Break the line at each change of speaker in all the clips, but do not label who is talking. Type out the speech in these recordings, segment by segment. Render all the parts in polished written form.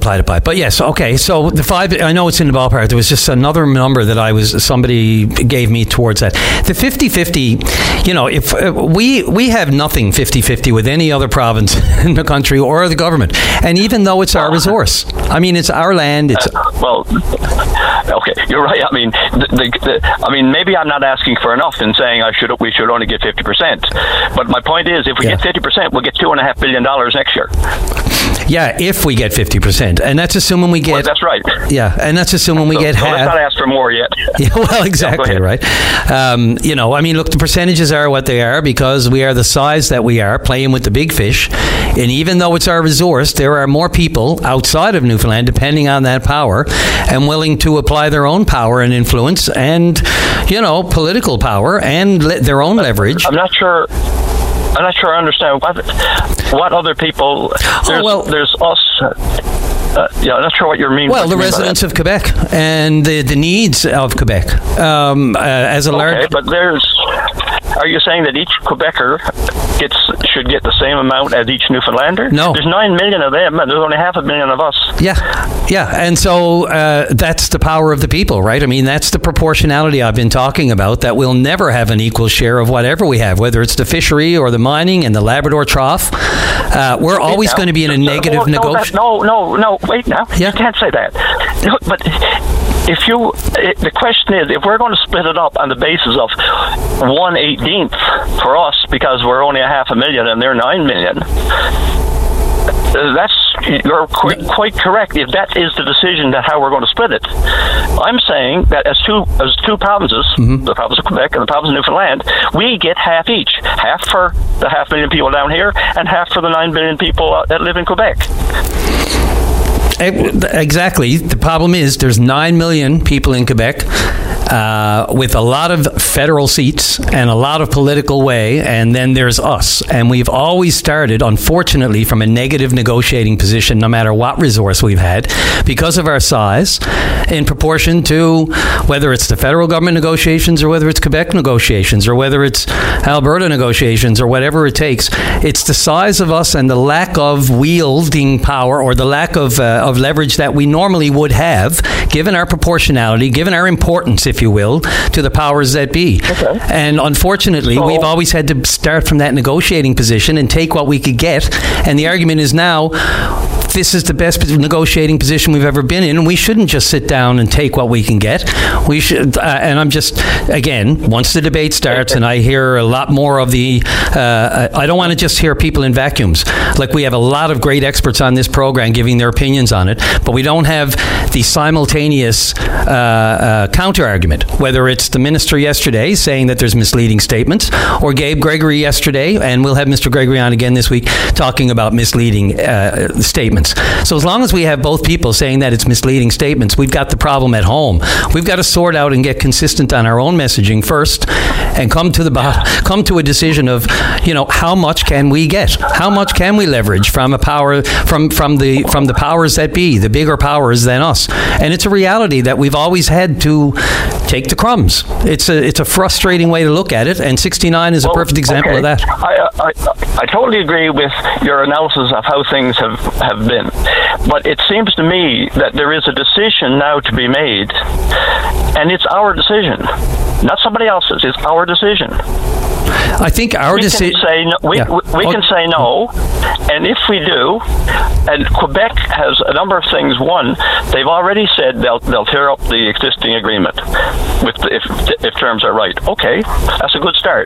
multiplied it by. But yes, okay. So the 5, I know it's in the ballpark. There was just another number that somebody gave me towards that. The 50-50, if we have nothing 50-50 with any other province in the country or the government. And even though it's our resource, I mean, it's our land. It's
okay, you're right. I mean, maybe I'm not asking for enough in saying we should only get 50%. But my point is, if we get 50%, we'll get $2.5 billion next year.
Yeah, if we get 50%, and that's assuming we get.
Well, that's right.
Yeah, and that's assuming we get half.
Let's not ask for more yet.
Yeah, well, exactly, right. I mean, look, the percentages are what they are because we are the size that we are, playing with the big fish. And even though it's our resource, there are more people outside of Newfoundland depending on that power and willing to apply their own power and influence and, political power and their own leverage.
I'm not sure I understand what other people. There's us. I'm not sure what you mean.
Well, the residents of Quebec and the needs of Quebec as a large.
Okay, but are you saying that each Quebecer should get the same amount as each Newfoundlander?
No.
There's 9 million of them, and there's only 500,000 of us.
Yeah, and so that's the power of the people, right? I mean, that's the proportionality I've been talking about, that we'll never have an equal share of whatever we have, whether it's the fishery or the mining and the Labrador Trough. We're always going to be in a negative negotiation.
No, wait now.
Yeah.
You can't say that. No, but the question is, if we're going to split it up on the basis of 1/18 for us, because we're only 500,000 and they're 9 million, you're quite correct if that is the decision that how we're going to split it. I'm saying that as two provinces, the province of Quebec and the province of Newfoundland, we get half each. Half for the 500,000 people down here and half for the 9 billion people that live in Quebec.
Exactly. The problem is there's 9 million people in Quebec with a lot of federal seats and a lot of political way, and then there's us. And we've always started, unfortunately, from a negative negotiating position, no matter what resource we've had, because of our size, in proportion to whether it's the federal government negotiations or whether it's Quebec negotiations or whether it's Alberta negotiations or whatever it takes. It's the size of us and the lack of wielding power or the lack of leverage that we normally would have, given our proportionality, given our importance, if you will, to the powers that be.
Okay.
And unfortunately, we've always had to start from that negotiating position and take what we could get. And the argument is now, this is the best negotiating position we've ever been in, and we shouldn't just sit down and take what we can get. We should, and I'm just, again, once the debate starts and I hear a lot more of I don't want to just hear people in vacuums. Like, we have a lot of great experts on this program giving their opinions on it, but we don't have the simultaneous counter-argument, whether it's the minister yesterday saying that there's misleading statements, or Gabe Gregory yesterday, and we'll have Mr. Gregory on again this week, talking about misleading statements. So as long as we have both people saying that it's misleading statements, we've got the problem at home. We've got to sort out and get consistent on our own messaging first, and come to a decision of, how much can we get? How much can we leverage from a power from the powers that be, the bigger powers than us? And it's a reality that we've always had to take the crumbs. It's a frustrating way to look at it, and 69 is a perfect example of that.
I totally agree with your analysis of how things have been. But it seems to me that there is a decision now to be made, and it's our decision, not somebody else's. It's our decision.
I think our decision.
We can say no, and if we do, and Quebec has a number of things. One, they've already said they'll tear up the existing agreement if terms are right. Okay, that's a good start.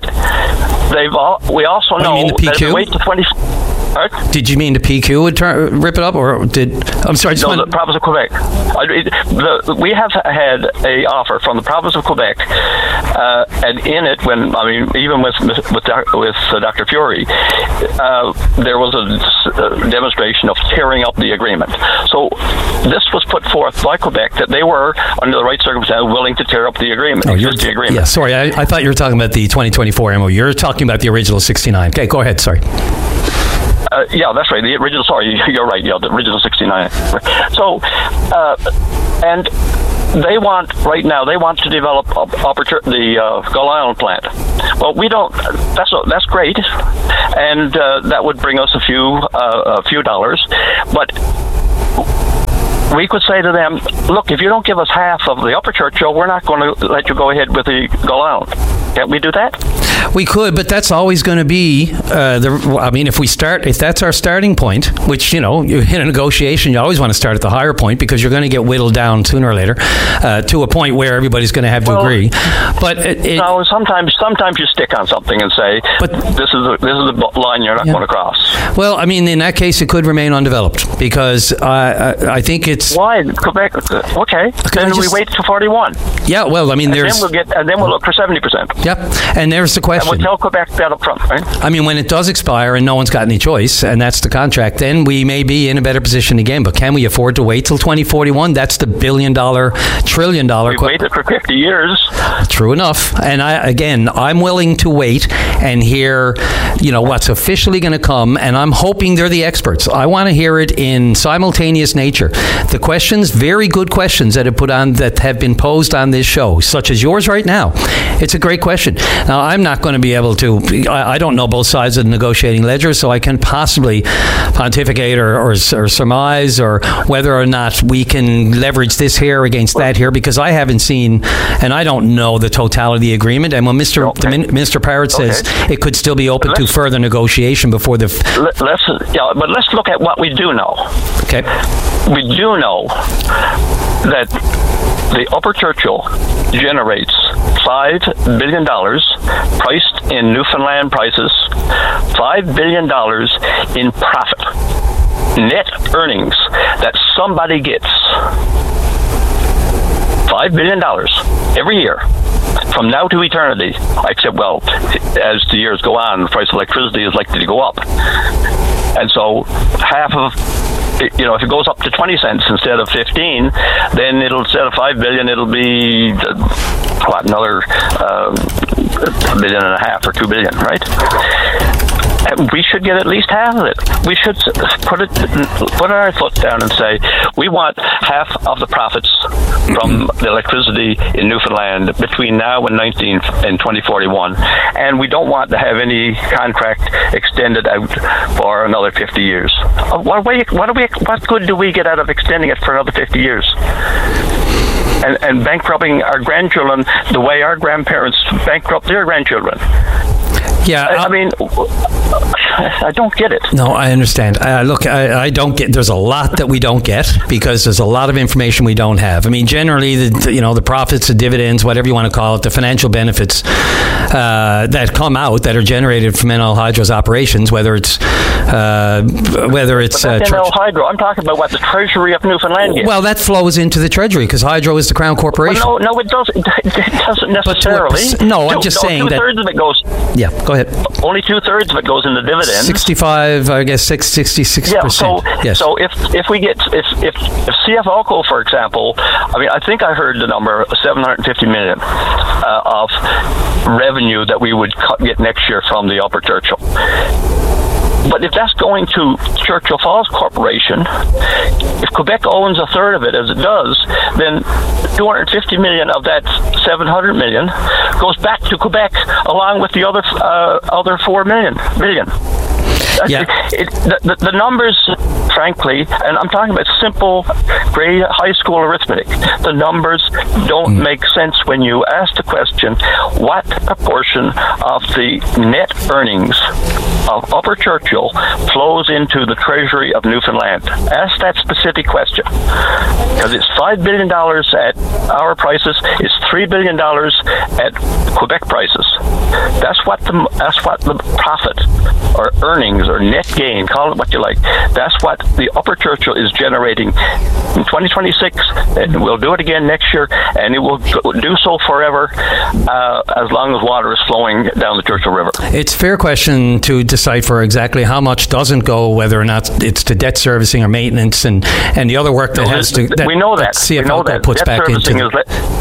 We also know
the PQ?
that wait to 20.
Did you mean the PQ would rip it up, or did? I'm sorry.
The province of Quebec. We have had a offer from the province of Quebec, and in it, even with Dr. Fury, there was a demonstration of tearing up the agreement. So this was put forth by Quebec that they were, under the right circumstances, willing to tear up the agreement. The agreement.
Yeah, sorry, I thought you were talking about the 2024 MOU. You're talking about the original 69. Okay, go ahead. Sorry.
Yeah, that's right. The original. Sorry, you're right. Yeah, the original 69. So, and they want to develop the Gull Island plant. Well, we don't. That's great, and that would bring us a few dollars, but we could say to them, look, if you don't give us half of the Upper Churchill, we're not going to let you go ahead with the Gull Island. Can't we do that?
We could, but that's always going to be if that's our starting point, which, you hit a negotiation, you always want to start at the higher point because you're going to get whittled down sooner or later to a point where everybody's going to have to agree. But
sometimes you stick on something and say, but this is the line you're not going to cross.
Well, in that case, it could remain undeveloped because I think it's...
Why? Quebec, okay. Then we wait till 41.
Yeah, well, there's...
And then we'll look for 70%.
Yep, and there's the question.
And we'll tell Quebec that up front, right?
When it does expire and no one's got any choice, and that's the contract, then we may be in a better position again. But can we afford to wait till 2041? That's the $1 billion, $1 trillion...
We've waited for 50 years.
True enough. And I'm willing to wait and hear, what's officially going to come, and I'm hoping they're the experts. I want to hear it in simultaneous nature. The questions, very good questions that have been posed on this show, such as yours right now. It's a great question. Now, I'm not going to be able to, I don't know both sides of the negotiating ledger, so I can possibly pontificate or surmise or whether or not we can leverage this here against that here, because I haven't seen, and I don't know the totality of the agreement. And when Mr. Parrott says it could still be open to further negotiation before the...
But let's look at what we do know.
Okay.
We do know that the Upper Churchill generates $5 billion priced in Newfoundland prices, $5 billion in profit, net earnings that somebody gets. $5 billion every year from now to eternity, except, as the years go on, the price of electricity is likely to go up. And so half of, if it goes up to 20 cents instead of 15, then instead of $5 billion, it'll be another $1.5 billion or $2 billion, right? And we should get at least half of it. We should put our foot down and say we want half of the profits from the electricity in Newfoundland between now and 2041, and we don't want to have any contract extended out for another 50 years. What good do we get out of extending it for another 50 years? And bankrupting our grandchildren the way our grandparents bankrupt their grandchildren.
Yeah,
I don't get it.
No, I understand. Look, I don't get. There's a lot that we don't get because there's a lot of information we don't have. Generally, the profits, the dividends, whatever you want to call it, the financial benefits that come out that are generated from NL Hydro's operations, whether it's
NL Hydro. I'm talking about what the Treasury of Newfoundland gets.
Well, that flows into the Treasury because Hydro is the Crown Corporation.
Well, no, it doesn't. It doesn't necessarily.
I'm just saying that
2/3 of it goes.
Yeah, go ahead.
Only 2/3 of it goes into dividends.
65, I guess 66%.
Yeah. So if we get if CFOCO, for example, I think I heard the number $750 million of revenue that we would get next year from the Upper Churchill. But if that's going to Churchill Falls Corporation, if Quebec owns a third of it, as it does, then $250 million of that $700 million goes back to Quebec along with the other $4 billion.
Yeah.
The numbers, frankly, and I'm talking about simple grade high school arithmetic, the numbers don't make sense when you ask the question, what proportion of the net earnings of Upper Churchill flows into the Treasury of Newfoundland? Ask that specific question. Because it's $5 billion at our prices, it's $3 billion at Quebec prices. That's what the profit or earnings or net gain, call it what you like, that's what the Upper Churchill is generating in 2026, and we'll do it again next year, and it will do so forever as long as water is flowing down the Churchill River.
It's a fair question to decipher exactly how much doesn't go, whether or not it's to debt servicing or maintenance and the other work that has to...
we know that.
CFOCO puts
debt
back into...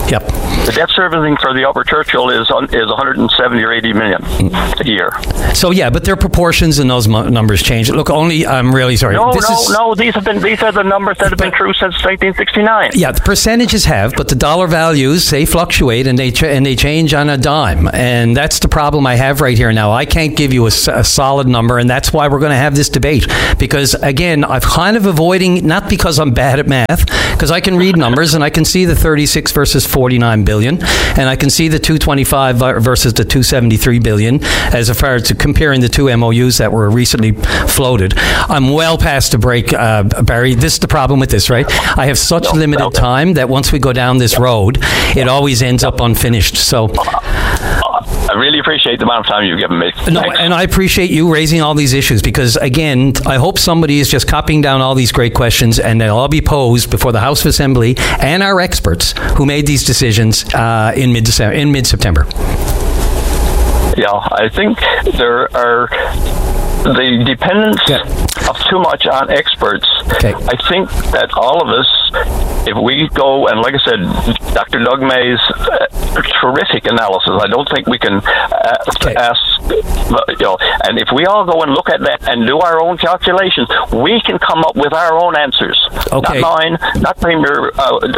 Yep.
The debt servicing for the Upper Churchill is 170 or 80 million a year.
So yeah, but their proportions and those numbers change. Look, I'm really sorry.
No. These are the numbers that have been true since 1969.
Yeah, the percentages have, but the dollar values, they fluctuate and they change on a dime, and that's the problem I have right here now. I can't give you a solid number, and that's why we're going to have this debate. Because again, I'm kind of avoiding, not because I'm bad at math, because I can read numbers and I can see the 36 versus 49 billion, and I can see the 225 versus the 273 billion as far as comparing the two MOUs that were recently floated. I'm well past the break, Barry. This is the problem with this, right? I have such limited time that once we go down this road, it always ends up unfinished. So
I really appreciate the amount of time you've given me.
No, and I appreciate you raising all these issues, because again, I hope somebody is just copying down all these great questions, and they'll all be posed before the House of Assembly and our experts who made these decisions in mid-September.
Yeah, I think there are the dependence of too much on experts.
Okay.
I think that all of us, if we go, and like I said, Dr. Doug May's terrific analysis, I don't think we can ask, and if we all go and look at that and do our own calculations, we can come up with our own answers.
Okay.
Not mine, not Premier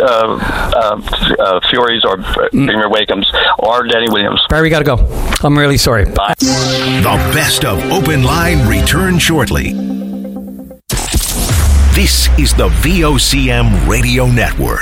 Furey's or Premier Wakeham's or Danny Williams.
Barry, got to go. I'm really sorry.
Bye.
The best of Open Line return shortly. This is the VOCM Radio Network.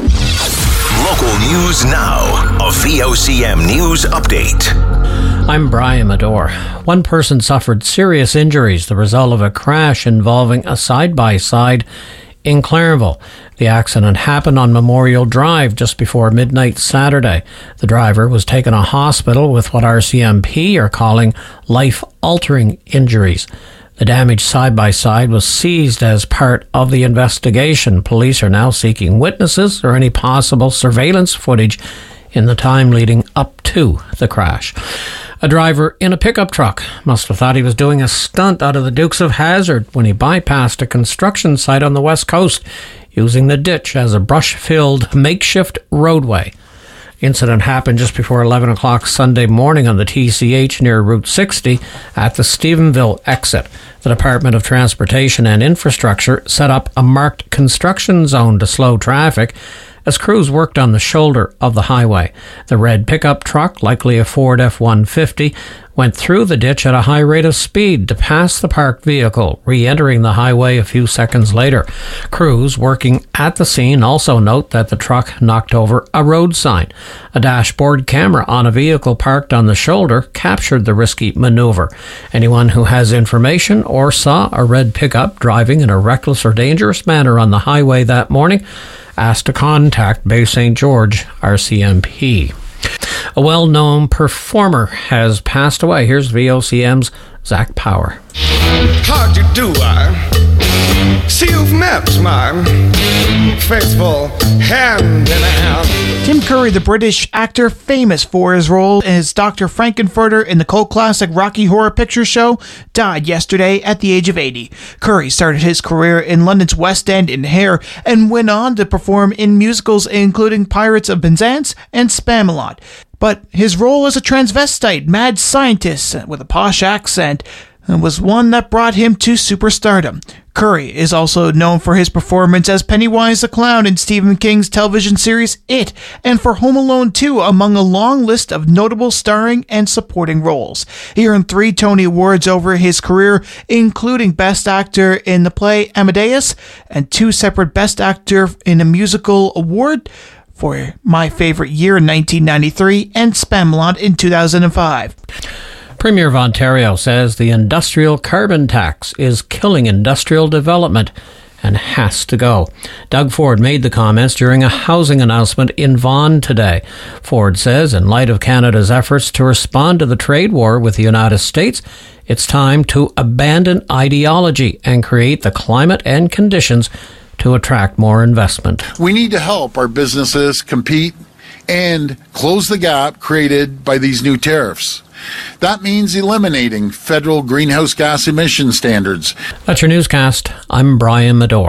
Local news now. A VOCM news update.
I'm Brian Medore. One person suffered serious injuries, the result of a crash involving a side-by-side in Clarenville. The accident happened on Memorial Drive just before midnight Saturday. The driver was taken to hospital with what RCMP are calling life-altering injuries. The damaged side-by-side was seized as part of the investigation. Police are now seeking witnesses or any possible surveillance footage in the time leading up to the crash. A driver in a pickup truck must have thought he was doing a stunt out of the Dukes of Hazzard when he bypassed a construction site on the west coast, using the ditch as a brush-filled makeshift roadway. Incident happened just before 11 o'clock Sunday morning on the TCH near Route 60 at the Stephenville exit. The Department of Transportation and Infrastructure set up a marked construction zone to slow traffic as crews worked on the shoulder of the highway. The red pickup truck, likely a Ford F-150, went through the ditch at a high rate of speed to pass the parked vehicle, re-entering the highway a few seconds later. Crews working at the scene also note that the truck knocked over a road sign. A dashboard camera on a vehicle parked on the shoulder captured the risky maneuver. Anyone who has information or saw a red pickup driving in a reckless or dangerous manner on the highway that morning asked to contact Bay St. George RCMP. A well-known performer has passed away. Here's VOCM's Zach Power.
How'd you do, see you've met my faithful hand in hand.
Tim Curry, the British actor famous for his role as Dr. Frankenfurter in the cult classic Rocky Horror Picture Show, died yesterday at the age of 80. Curry started his career in London's West End in Hair and went on to perform in musicals including Pirates of Penzance and Spamalot. But his role as a transvestite mad scientist with a posh accent was one that brought him to superstardom. Curry is also known for his performance as Pennywise the Clown in Stephen King's television series It, and for Home Alone 2, among a long list of notable starring and supporting roles. He earned 3 Tony Awards over his career, including Best Actor in the play Amadeus, and 2 separate Best Actor in a Musical award for My Favorite Year in 1993 and Spamalot in 2005.
Premier of Ontario says the industrial carbon tax is killing industrial development and has to go. Doug Ford made the comments during a housing announcement in Vaughan today. Ford says, in light of Canada's efforts to respond to the trade war with the United States, it's time to abandon ideology and create the climate and conditions to attract more investment.
We need to help our businesses compete and close the gap created by these new tariffs. That means eliminating federal greenhouse gas emission standards.
That's your newscast. I'm Brian Medore.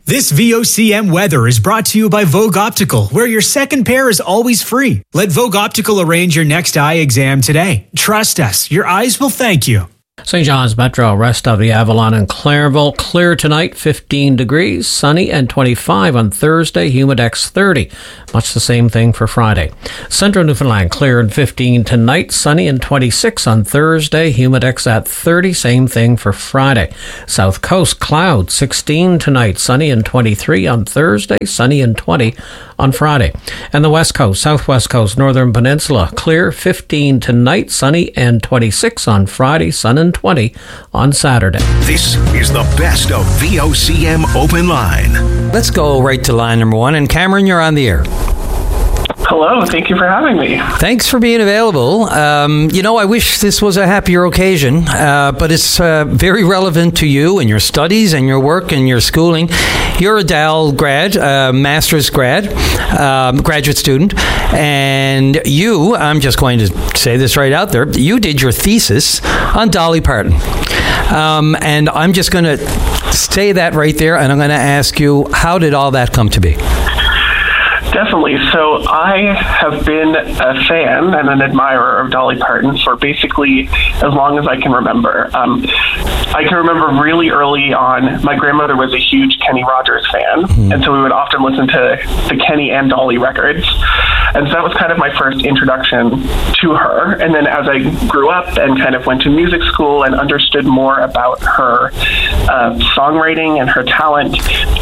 This VOCM weather is brought to you by Vogue Optical, where your second pair is always free. Let Vogue Optical arrange your next eye exam today. Trust us, your eyes will thank you.
St. John's Metro, rest of the Avalon and Clairville, clear tonight, 15 degrees, sunny and 25 on Thursday, Humidex 30. Much the same thing for Friday. Central Newfoundland, clear and 15 tonight, sunny and 26 on Thursday, Humidex at 30, same thing for Friday. South Coast, cloud, 16 tonight, sunny and 23 on Thursday, sunny and 20 on Friday. And the West Coast, Southwest Coast, Northern Peninsula, clear, 15 tonight, sunny and 26 on Friday, sun and 20 on Saturday.
This is the best of VOCM Open Line.
Let's go right to line number one. And Cameron, you're on the air.
Hello, thank you for having me.
Thanks for being available. I wish this was a happier occasion, but it's very relevant to you and your studies and your work and your schooling. You're a DAL grad, master's grad, graduate student, and you, I'm just going to say this right out there, you did your thesis on Dolly Parton. And I'm just going to say that right there, and I'm going to ask you, how did all that come to be?
Definitely. So I have been a fan and an admirer of Dolly Parton for basically as long as I can remember. I can remember really early on, my grandmother was a huge Kenny Rogers fan, and so we would often listen to the Kenny and Dolly records. And so that was kind of my first introduction to her. And then as I grew up and kind of went to music school and understood more about her songwriting and her talent,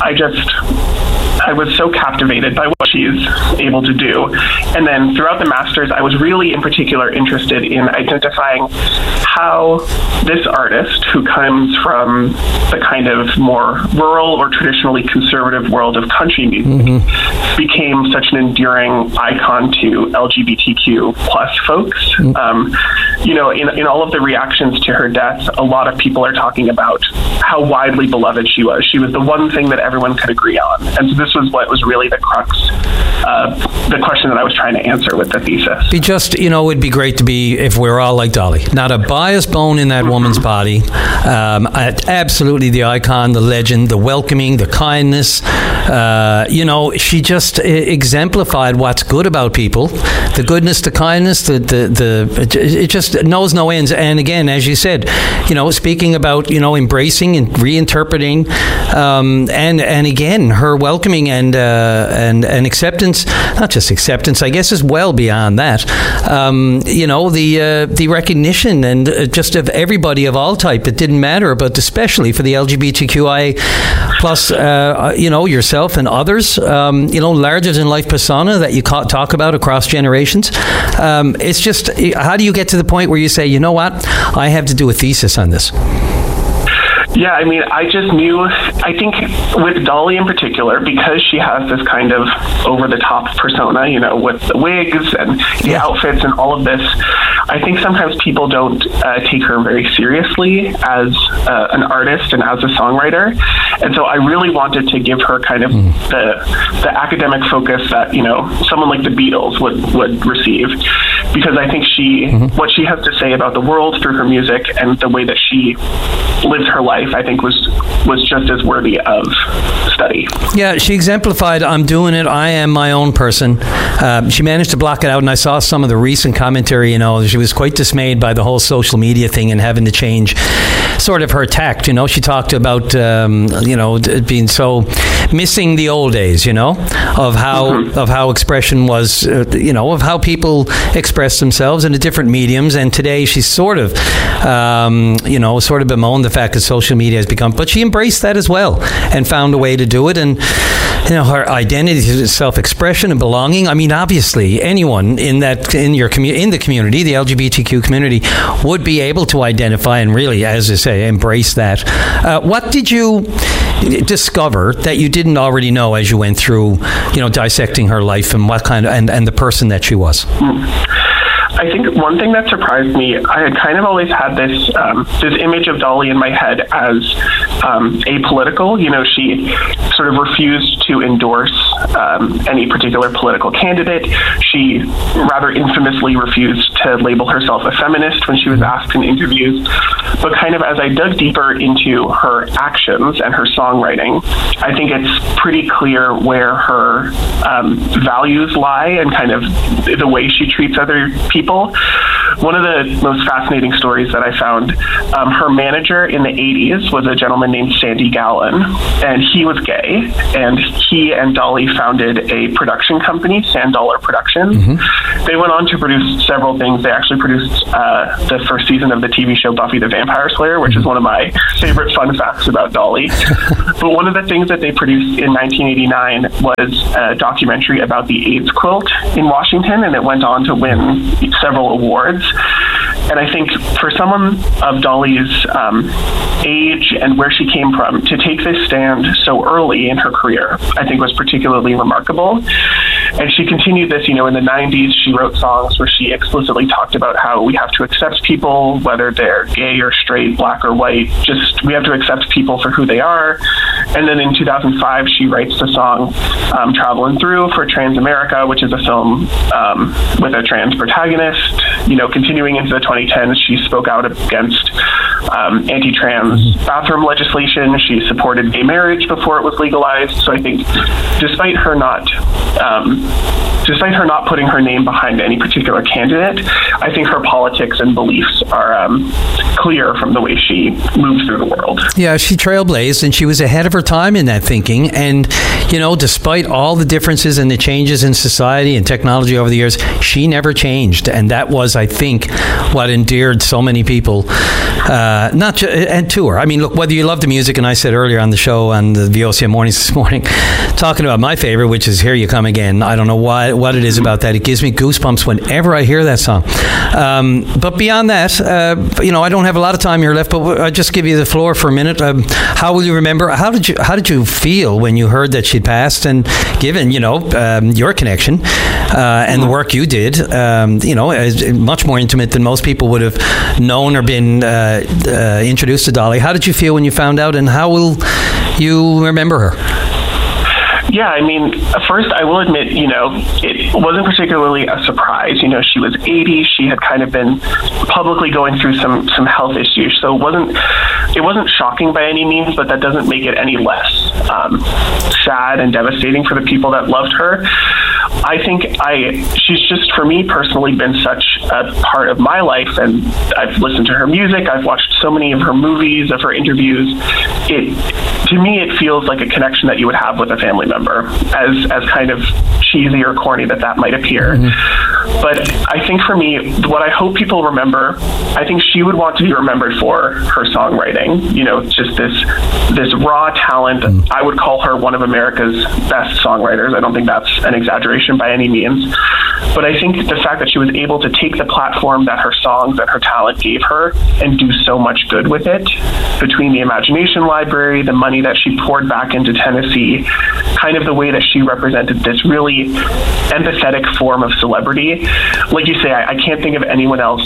I was so captivated by what she's able to do. And then throughout the Masters, I was really in particular interested in identifying how this artist, who comes from the kind of more rural or traditionally conservative world of country music, became such an enduring icon to LGBTQ plus folks. In all of the reactions to her death, a lot of people are talking about how widely beloved she was. She was the one thing that everyone could agree on. And so this was what was really the crux, the question that I was trying to answer with the thesis.
It'd be great to be, if we're all like Dolly, not a biased bone in that woman's body. Absolutely the icon, the legend, the welcoming, the kindness. She just exemplified what's good about people, the goodness, the kindness, it just knows no ends. And again, as you said, speaking about, embracing and reinterpreting, and again, her welcoming and acceptance, not just acceptance, I guess is well beyond that. The recognition and just of everybody of all type, it didn't matter, but especially for the LGBTQI plus, yourself and others, larger than life persona that you talk about across generations. It's just, how do you get to the point where you say, you know what, I have to do a thesis on this?
Yeah, I just knew, I think with Dolly in particular, because she has this kind of over-the-top persona, with the wigs and the outfits and all of this, I think sometimes people don't take her very seriously as an artist and as a songwriter. And so I really wanted to give her kind of the academic focus that, someone like the Beatles would receive. Because I think what she has to say about the world through her music and the way that she lives her life, I think was just as worthy of study.
Yeah, she exemplified, I'm doing it, I am my own person. She managed to block it out, and I saw some of the recent commentary, she was quite dismayed by the whole social media thing and having to change sort of her tact. She talked about, being so missing the old days, of how expression was, of how people express themselves in the different mediums. And today she's sort of bemoaned the fact that social media has become, but she embraced that as well and found a way to do it. And her identity, self-expression, and belonging. Obviously, anyone in the community, the LGBTQ community, would be able to identify and really, as I say, embrace that. What did you discover that you didn't already know as you went through, dissecting her life and what kind of and the person that she was?
I think one thing that surprised me, I had kind of always had this image of Dolly in my head as apolitical. She sort of refused to endorse any particular political candidate. She rather infamously refused to label herself a feminist when she was asked in interviews. But kind of as I dug deeper into her actions and her songwriting, I think it's pretty clear where her values lie and kind of the way she treats other people. One of the most fascinating stories that I found, her manager in the 80s was a gentleman named Sandy Gallen, and he was gay, and he and Dolly founded a production company, Sand Dollar Productions. They went on to produce several things. They actually produced the first season of the TV show Buffy the Vampire Slayer, which is one of my favorite fun facts about Dolly. But one of the things that they produced in 1989 was a documentary about the AIDS quilt in Washington, and it went on to win several awards. And I think for someone of Dolly's age and where she came from, to take this stand so early in her career, I think was particularly remarkable. And she continued this, in the 90s, she wrote songs where she explicitly talked about how we have to accept people, whether they're gay or straight, black or white, just we have to accept people for who they are. And then in 2005, she writes the song Traveling Through for Transamerica, which is a film with a trans protagonist. Continuing into the 2010s, she spoke out against anti-trans bathroom legislation. She supported gay marriage before it was legalized. So I think despite her not putting her name behind any particular candidate, I think her politics and beliefs are clear from the way she moves through the world.
Yeah, she trailblazed, and she was ahead of her time in that thinking. And, despite all the differences and the changes in society and technology over the years, she never changed. And that was, I think, what endeared so many people and to her. I mean, look, whether you love the music, and I said earlier on the show on the VOCM Mornings this morning, talking about my favorite, which is Here You Come Again. I don't know what it is about that. It gives me goosebumps whenever I hear that song. But beyond that, I don't have a lot of time here left, but I'll just give you the floor for a minute. How will you remember? How did you feel when you heard that she'd passed? And given, your connection and the work you did, much more intimate than most people would have known or been introduced to Dolly. How did you feel when you found out, and how will you remember her?
Yeah, I mean, first, I will admit, it wasn't particularly a surprise. She was 80. She had kind of been publicly going through some health issues. So it wasn't shocking by any means, but that doesn't make it any less sad and devastating for the people that loved her. I think she's just, for me personally, been such a part of my life, and I've listened to her music. I've watched so many of her movies, of her interviews. To me, it feels like a connection that you would have with a family member, as kind of cheesy or corny that might appear. But I think for me, what I hope people remember, I think she would want to be remembered for her songwriting. Just this raw talent. I would call her one of America's best songwriters. I don't think that's an exaggeration by any means. But I think the fact that she was able to take the platform that her songs and her talent gave her and do so much good with it, between the Imagination Library, the money that she poured back into Tennessee, kind of the way that she represented this really empathetic form of celebrity. Like you say, I can't think of anyone else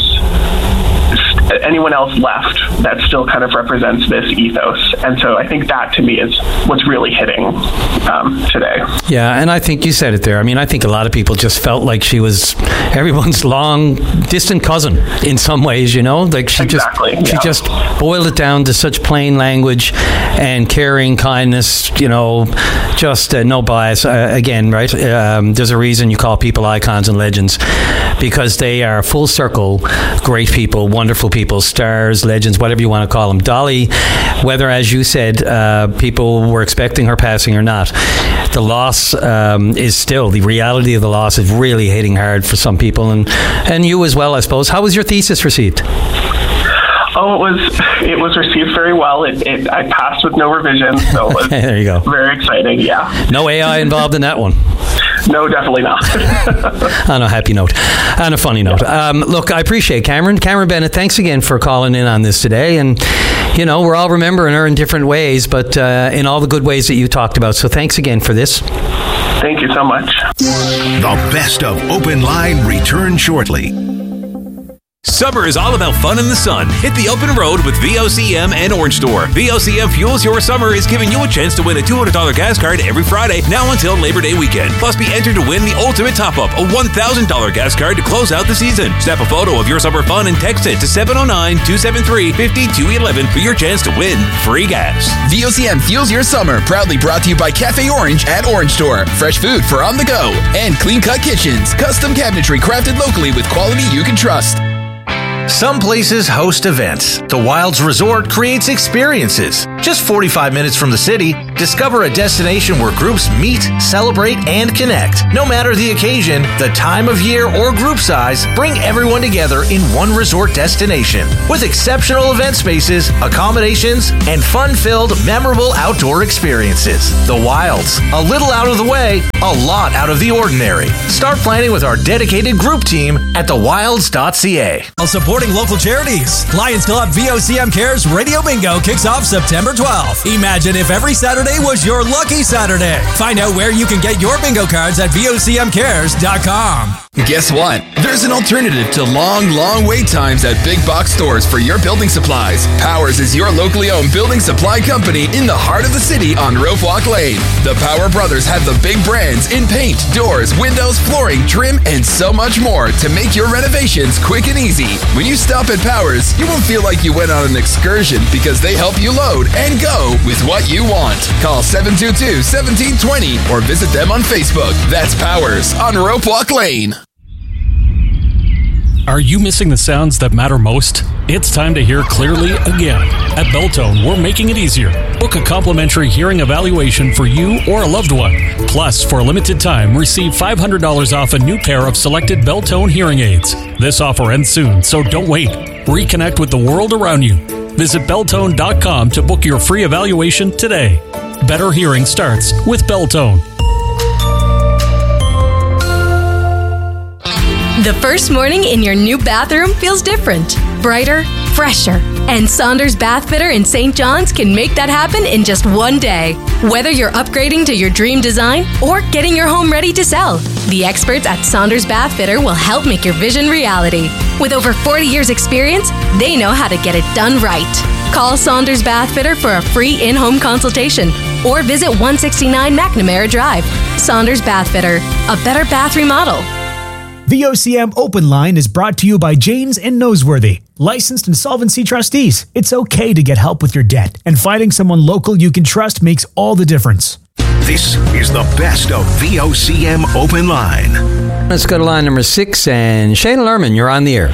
left that still kind of represents this ethos. And so I think that, to me, is what's really hitting today. Yeah,
and I think you said it there. I mean, I think a lot of people just felt like she was everyone's long, distant cousin in some ways, Like she just boiled it down to such plain language and caring kindness, just no bias. Again, right? There's a reason you call people icons and legends, because they are full circle, great people, wonderful people, stars, legends, whatever you want to call them. Dolly, whether, as you said, people were expecting her passing or not, the loss is still, the reality of the loss is really hitting hard for some people, and you as well, I suppose. How was your thesis received?
Oh, it was received very well. I passed with no revision, so it was
there you go.
Very exciting, yeah.
No AI involved in that one?
No, definitely not.
On a happy note. On a funny note. Look, I appreciate Cameron Bennett, thanks again for calling in on this today. And, we're all remembering her in different ways, but in all the good ways that you talked about. So thanks again for this.
Thank you so much.
The best of Open Line returns shortly.
Summer is all about fun in the sun. Hit the open road with VOCM and Orange Store. VOCM Fuels Your Summer is giving you a chance to win a $200 gas card every Friday, now until Labor Day weekend. Plus, be entered to win the ultimate top-up, a $1,000 gas card to close out the season. Snap a photo of your summer fun and text it to 709-273-5211 for your chance to win free gas.
VOCM Fuels Your Summer, proudly brought to you by Cafe Orange at Orange Store. Fresh food for on the go. And Clean Cut Kitchens, custom cabinetry crafted locally with quality you can trust.
Some places host events. The Wilds Resort creates experiences. Just 45 minutes from the city, discover a destination where groups meet, celebrate, and connect. No matter the occasion, the time of year, or group size, bring everyone together in one resort destination. With exceptional event spaces, accommodations, and fun-filled, memorable outdoor experiences. The Wilds. A little out of the way, a lot out of the ordinary. Start planning with our dedicated group team at thewilds.ca.
Supporting local charities. Lions Club VOCM Cares Radio Bingo kicks off September 12th. Imagine if every Saturday was your lucky Saturday. Find out where you can get your bingo cards at VOCMcares.com.
Guess what? There's an alternative to long wait times at big box stores for your building supplies. Powers is your locally owned building supply company in the heart of the city on Rope Walk Lane. The Power Brothers have the big brands in paint, doors, windows, flooring, trim, and so much more to make your renovations quick and easy. When you stop at Powers, you won't feel like you went on an excursion because they help you load and go with what you want. Call 722-1720 or visit them on Facebook. That's Powers on Rope Walk Lane.
Are you missing the sounds that matter most? It's time to hear clearly again. At Belltone, we're making it easier. Book a complimentary hearing evaluation for you or a loved one. Plus, for a limited time, receive $500 off a new pair of selected Belltone hearing aids. This offer ends soon, so don't wait. Reconnect with the world around you. Visit Belltone.com to book your free evaluation today. Better hearing starts with Belltone.
The first morning in your new bathroom feels different, brighter, fresher. And Saunders Bath Fitter in St. John's can make that happen in just one day. Whether you're upgrading to your dream design or getting your home ready to sell, the experts at Saunders Bath Fitter will help make your vision reality. With over 40 years experience, they know how to get it done right. Call Saunders Bath Fitter for a free in-home consultation or visit 169 McNamara Drive. Saunders Bath Fitter, a better bath remodel.
VOCM Open Line is brought to you by Janes and Noseworthy, licensed insolvency trustees. It's okay to get help with your debt, and finding someone local you can trust makes all the difference.
This is the best of VOCM Open Line.
Let's go to line number 6, and Shayna Lerman, you're on the air.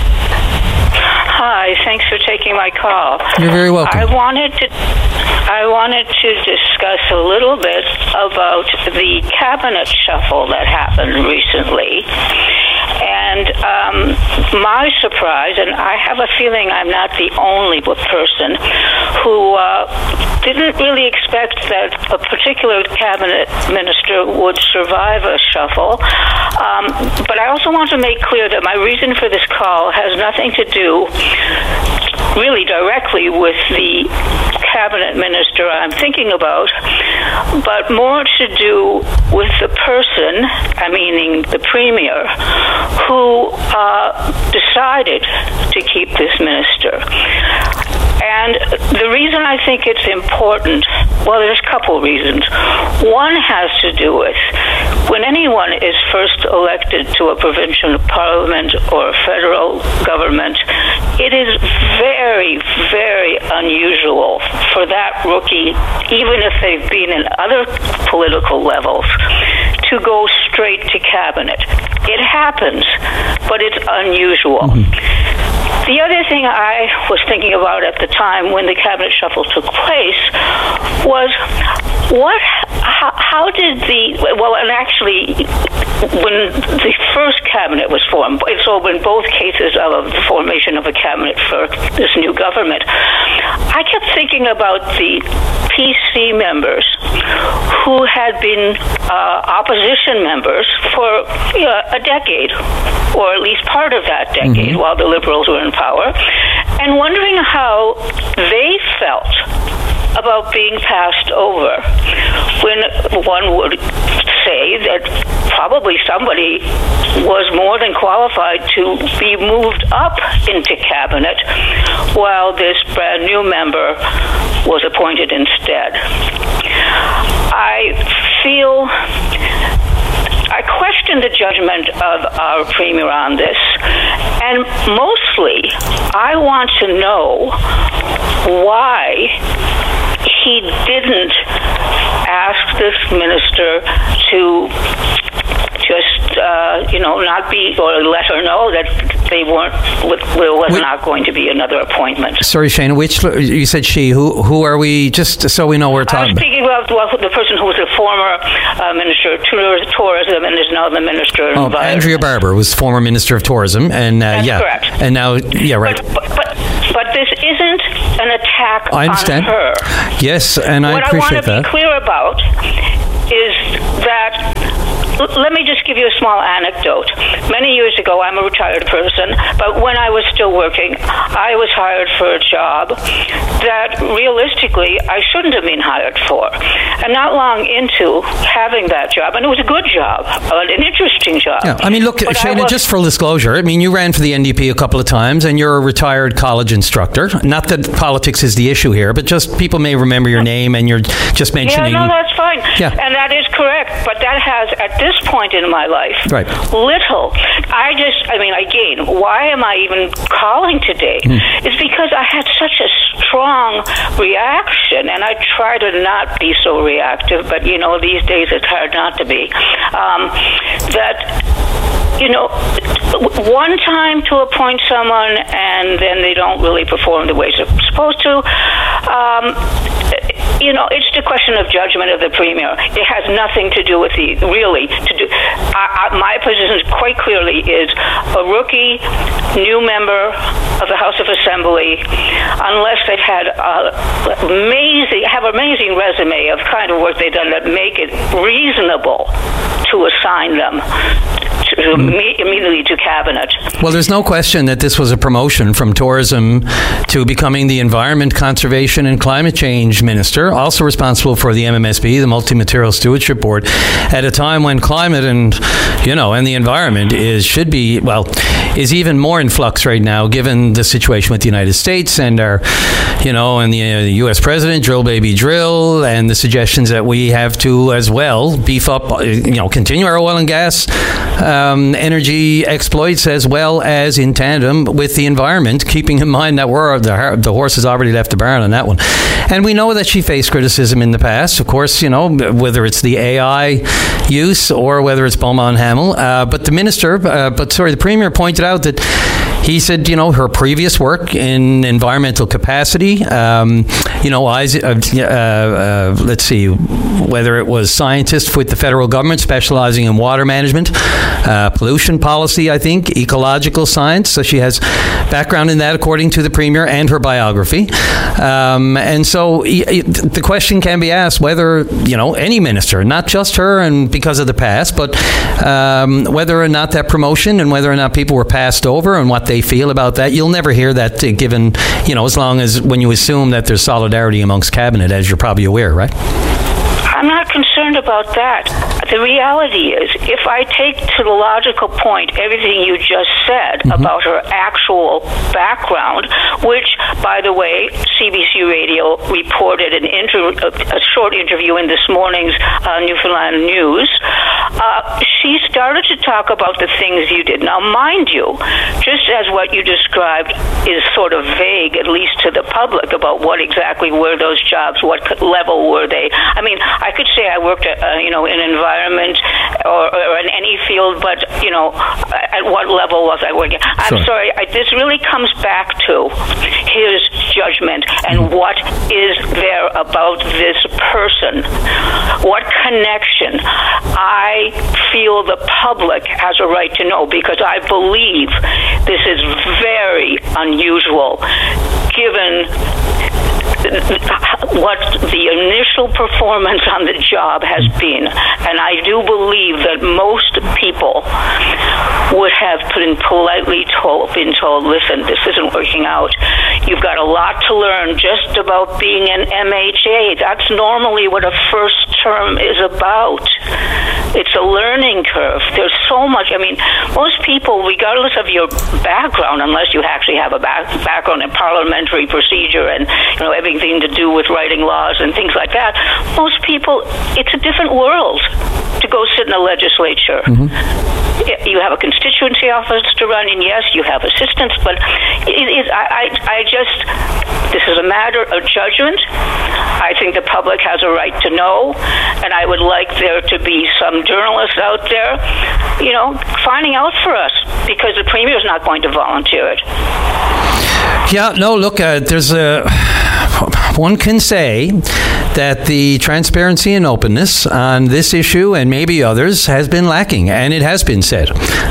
Hi, thanks for taking my call.
You're very welcome.
I wanted to discuss a little bit about the cabinet shuffle that happened recently. And my surprise, and I have a feeling I'm not the only person who didn't really expect that a particular cabinet minister would survive a shuffle. But I also want to make clear that my reason for this call has nothing to do really directly with the cabinet minister I'm thinking about, but more to do with the person, meaning the premier, who decided to keep this minister. And the reason I think it's important, well, there's a couple reasons. One has to do with when anyone is first elected to a provincial parliament or a federal government, it is very, very unusual for that rookie, even if they've been in other political levels, to go straight to cabinet. It happens, but it's unusual. The other thing I was thinking about at the time when the cabinet shuffle took place was how did and actually when the first cabinet was formed, so in both cases of the formation of a cabinet for this new government, I kept thinking about the PC members who had been opposition members for a decade, or at least part of that decade, while the Liberals were in power, and wondering how they felt about being passed over, when one would say that probably somebody was more than qualified to be moved up into cabinet while this brand new member was appointed instead. I question the judgment of our premier on this, and mostly I want to know why he didn't ask this minister to just, not be, or let her know that there was not going to be another appointment.
Sorry, Shana, you said she. Who are we? Just so we know we're talking about.
I'm speaking about the person who was a former minister of tourism and is now the minister of environment.
Andrea Barber was former minister of tourism, and
That's correct.
And now, right.
But this isn't an attack
I understand.
on her.
Yes, and I appreciate that.
What I want to be clear about is that. Let me just give you a small anecdote. Many years ago, I'm a retired person, but when I was still working, I was hired for a job that realistically I shouldn't have been hired for. And not long into having that job, and it was a good job, an interesting job.
Yeah, I mean, look, Shana, just for disclosure, I mean, you ran for the NDP a couple of times, and you're a retired college instructor. Not that politics is the issue here, but just people may remember your name, and you're just mentioning...
Yeah, no, that's fine.
Yeah.
And that is correct, but that has, at this point in my life,
right.
little. Again, why am I even calling today? It's because I had such a strong reaction, and I try to not be so reactive, but, these days it's hard not to be, one time to appoint someone and then they don't really perform the way they're supposed to, it's the question of judgment of the premier. It has nothing to do with my position quite clearly is a rookie, new member of the House of Assembly, unless they've had amazing resume of kind of work they've done that make it reasonable to assign them immediately to cabinet.
Well, there's no question that this was a promotion from tourism to becoming the Environment, Conservation and Climate Change Minister, also responsible for the MMSB, the Multi-Material Stewardship Board, at a time when climate and the environment is even more in flux right now, given the situation with the United States and our, and the U.S. President, drill baby drill, and the suggestions that we have to as well beef up, continue our oil and gas energy exploits as well as in tandem with the environment, keeping in mind that the horse has already left the barn on that one. And we know that she faced criticism in the past, of course, whether it's the AI use or whether it's Beaumont Hamel. But the Premier pointed out that he said, her previous work in environmental capacity, let's see, whether it was scientist with the federal government specializing in water management, pollution policy, I think, ecological science. So she has background in that, according to the Premier and her biography. And so the question can be asked whether, any minister, not just her and because of the past, but whether or not that promotion and whether or not people were passed over and what they feel about that. You'll never hear that given, as long as when you assume that there's solidarity amongst cabinet, as you're probably aware, right?
I'm not concerned about that. The reality is, if I take to the logical point everything you just said about her actual background, which, by the way, CBC Radio reported a short interview in this morning's Newfoundland News, she started to talk about the things you did. Now, mind you, just as what you described is sort of vague, at least to the public, about what exactly were those jobs, what level were they. I mean, I could say I worked at, in environment or in any field, but, at what level was I working? I'm sorry, this really comes back to his judgment and what is there about this person. What connection? I feel the public has a right to know, because I believe this is very unusual given what the initial performance on the job has been. And I do believe that most people would have been politely been told, listen, this isn't working out. You've got a lot to learn just about being an MHA. That's normally what a first term is about. It's a learning curve. There's so much. I mean, most people, regardless of your background, unless you actually have a background in parliamentary procedure and everything to do with writing laws and things like that, most people, it's a different world to go sit in a legislature. You have a constituency office to run, and yes, you have assistants, but this is a matter of judgment. I think the public has a right to know, and I would like there to be some journalists out there, finding out for us, because the Premier is not going to volunteer it.
Yeah, no, look, one can say that the transparency and openness on this issue and maybe others has been lacking, and it has been said.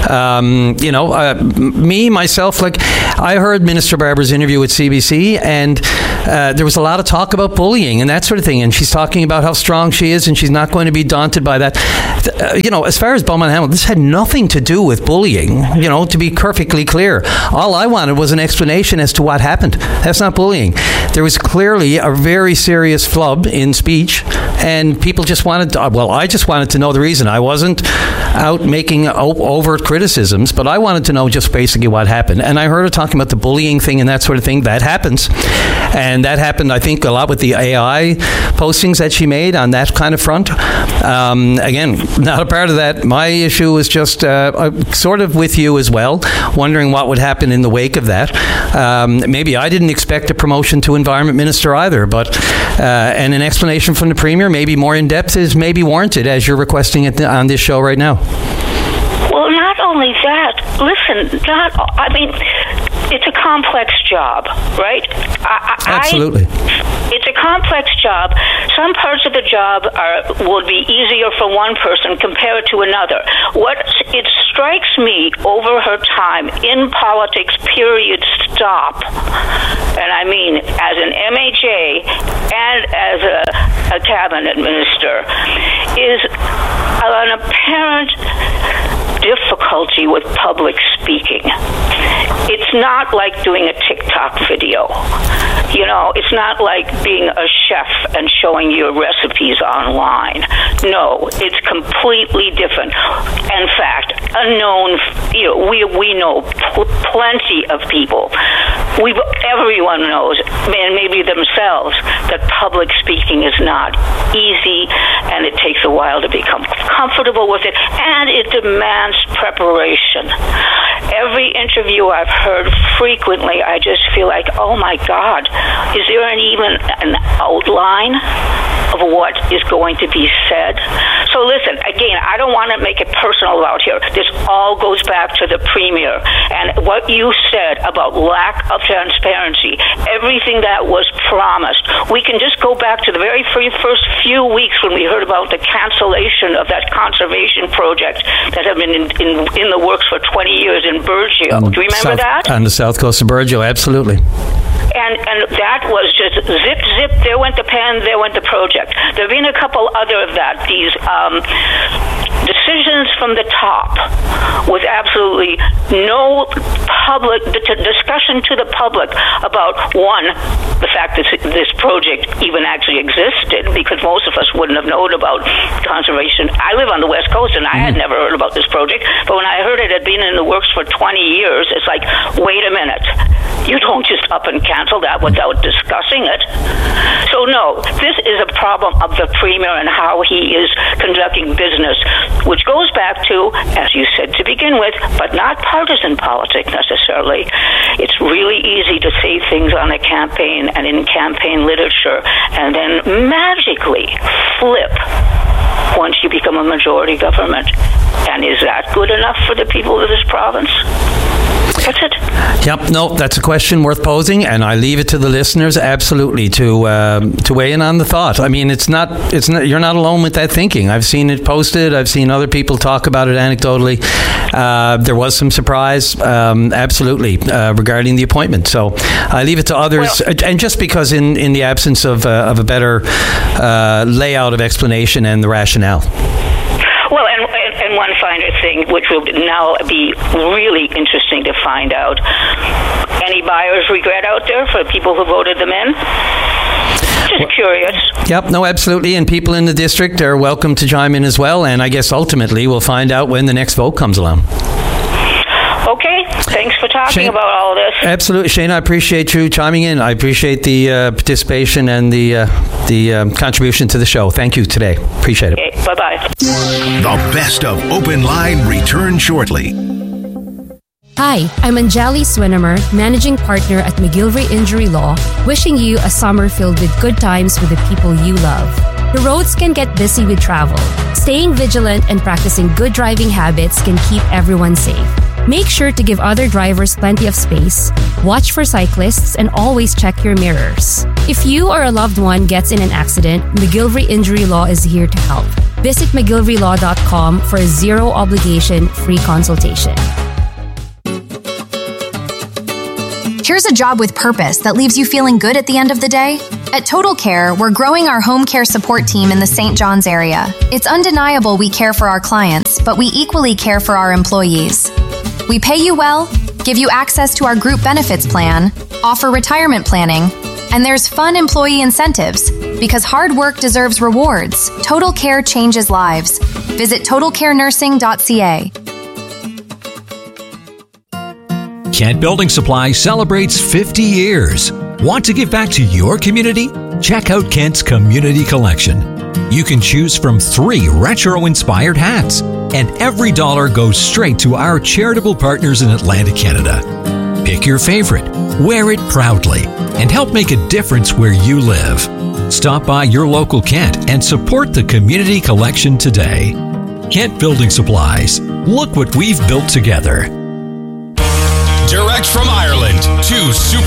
Myself, I heard Minister Barber's interview with CBC, and there was a lot of talk about bullying and that sort of thing, and she's talking about how strong she is and she's not going to be daunted by that. As far as Beaumont Hamilton, this had nothing to do with bullying, to be perfectly clear. All I wanted was an explanation as to what happened. That's not bullying. There was clearly a very serious flub in speech, and people just wanted I just wanted to know the reason. I wasn't out making overt criticisms, but I wanted to know just basically what happened. And I heard her talking about the bullying thing and that sort of thing. That happens. And that happened, I think, a lot with the AI postings that she made on that kind of front. Again, not a part of that. My issue was just sort of with you as well, wondering what would happen in the wake of that. Maybe I didn't expect a promotion to Environment Minister either, but and an explanation from the Premier, maybe more in depth, is maybe warranted, as you're requesting it on this show right now.
Well, not only that, listen, it's a complex job, right?
Absolutely.
It's a complex job. Some parts of the job would be easier for one person compared to another. It strikes me over her time in politics, period, stop, and I mean as an MHA and as a cabinet minister, is an apparent difficulty with public speaking. It's not like doing a TikTok video. It's not like being a chef and showing your recipes online. No, it's completely different. In fact, we know plenty of people. Everyone knows, and maybe themselves, that public speaking is not easy, and it takes a while to become comfortable with it, and it demands preparation. Every interview I've heard frequently, I just feel like, oh my God, is there even an outline of what is going to be said? So listen, again, I don't want to make it personal out here. This all goes back to the Premier and what you said about lack of transparency, everything that was promised. We can just go back to the very first few weeks when we heard about the cancellation of that conservation project that had been in the works for 20 years in Burgeo. Do you remember that?
On the south coast of Burgeo, absolutely.
And that was just zip, zip, there went the pen, there went the project. There have been a couple other of that, these decisions from the top with absolutely no public discussion to the public about, one, the fact that this project even actually existed, because most of us wouldn't have known about conservation. I live on the West Coast, and I had never heard about this project, but when I heard it had been in the works for 20 years, it's like, wait a minute. You don't just up and cancel that without discussing it. So no, this is a problem of the Premier and how he is conducting business, which goes back to, as you said to begin with, but not partisan politics necessarily. It's really easy to say things on a campaign and in campaign literature and then magically flip once you become a majority government. And is that good enough for the people of this province? That's it.
Yep. No, that's a question worth posing, and I leave it to the listeners absolutely to weigh in on the thought. I mean, it's not. You're not alone with that thinking. I've seen it posted. I've seen other people talk about it anecdotally. There was some surprise, absolutely, regarding the appointment. So I leave it to others, and just because in the absence of a better layout of explanation and the rationale.
Well, and one final thing, which will now be really interesting to find out. Any buyer's regret out there for people who voted them in? just curious.
Yep, no, absolutely. And people in the district are welcome to chime in as well. And I guess ultimately we'll find out when the next vote comes along.
Okay, thanks for talking
Shane,
about all this.
Absolutely, Shane. I appreciate you chiming in. I appreciate the participation and the contribution to the show. Thank you today. Appreciate it.
Okay, bye-bye.
The best of Open Line returns shortly.
Hi, I'm Anjali Swinimer, Managing Partner at McGillivray Injury Law, wishing you a summer filled with good times with the people you love. The roads can get busy with travel. Staying vigilant and practicing good driving habits can keep everyone safe. Make sure to give other drivers plenty of space, watch for cyclists, and always check your mirrors. If you or a loved one gets in an accident, McGillivray Injury Law is here to help. Visit McGillivraylAw.com for a zero-obligation free consultation.
Here's a job with purpose that leaves you feeling good at the end of the day. At Total Care, we're growing our home care support team in the St. John's area. It's undeniable we care for our clients, but we equally care for our employees. We pay you well, give you access to our group benefits plan, offer retirement planning, and there's fun employee incentives. Because hard work deserves rewards. Total Care changes lives. Visit totalcarenursing.ca.
Kent Building Supply celebrates 50 years. Want to give back to your community? Check out Kent's Community Collection. You can choose from 3 retro-inspired hats, and every dollar goes straight to our charitable partners in Atlantic Canada. Pick your favorite, wear it proudly, and help make a difference where you live. Stop by your local Kent and support the Community Collection today. Kent Building Supplies. Look what we've built together.
Direct from Ireland, 2 super